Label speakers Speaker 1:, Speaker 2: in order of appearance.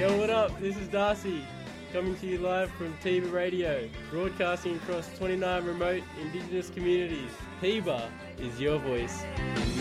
Speaker 1: Yo, what up? This is Darcy, coming to you live from Tiba Radio, broadcasting across 29 remote Indigenous communities. Tiba is your voice.